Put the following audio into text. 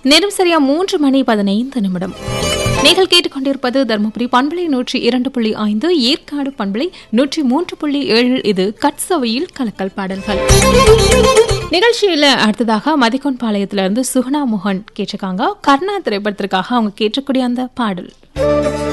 நேரம் சரியா 3:15 நீங்கள் கேட்டுக்கொண்டிருப்பது தருமபுரி பண்பலை 102.5, ஏற்காடு பண்பலை 103.7. இது கட்சவையில் கலக்கல் பாடல்கள் நிகழ்ச்சியில அடுத்ததாக மதிக்கொன் பாளையத்திலிருந்து சுகுணா மோகன் கேட்டிருக்காங்க. கர்ணா திரைப்படத்திற்காக அவங்க கேட்டக்கூடிய அந்த பாடல்.